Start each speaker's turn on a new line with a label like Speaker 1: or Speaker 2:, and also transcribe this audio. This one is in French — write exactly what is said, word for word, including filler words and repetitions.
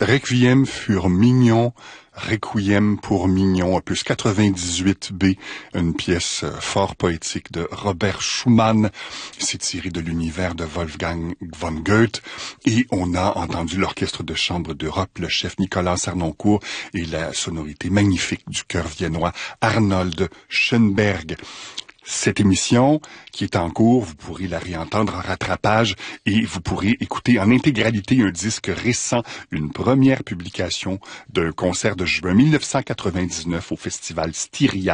Speaker 1: Requiem für Mignon, Requiem pour Mignon, opus quatre-vingt-dix-huit B, une pièce fort poétique de Robert Schumann. C'est tiré de l'univers de Wolfgang von Goethe. Et on a entendu l'Orchestre de chambre d'Europe, le chef Nicolas Sarnoncourt et la sonorité magnifique du chœur viennois Arnold Schönberg. Cette émission qui est en cours, vous pourrez la réentendre en rattrapage et vous pourrez écouter en intégralité un disque récent, une première publication d'un concert de juin mille neuf cent quatre-vingt-dix-neuf au festival Styria